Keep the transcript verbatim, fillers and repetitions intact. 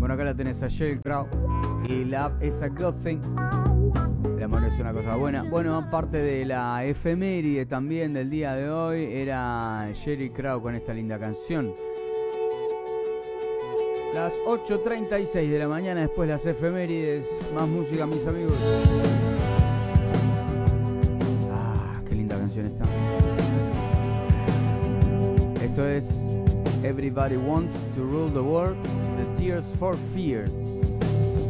Bueno, acá la tenés a Sheryl Crow y Love is a Good Thing. El amor es una cosa buena. Bueno, parte de la efeméride también del día de hoy era Sheryl Crow con esta linda canción. Las ocho treinta y seis de la mañana, después las efemérides. Más música, mis amigos. Ah, qué linda canción esta. Esto es Everybody Wants to Rule the World, The Tears for Fears.